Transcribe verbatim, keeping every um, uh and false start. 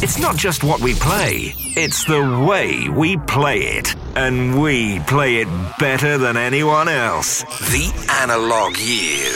It's not just what we play, it's the way we play it. And we play it better than anyone else. The Analog Years.